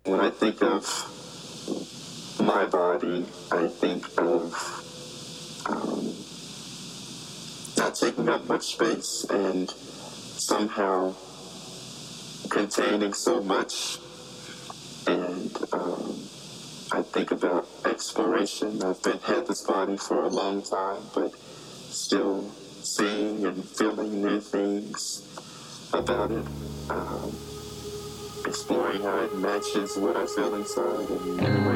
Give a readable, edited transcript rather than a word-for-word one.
When I think of my body, I think of not taking up much space and somehow containing so much. And I think about exploration. I've had this body for a long time, but still seeing and feeling new things about it. Exploring how it matches what I feel inside in many ways.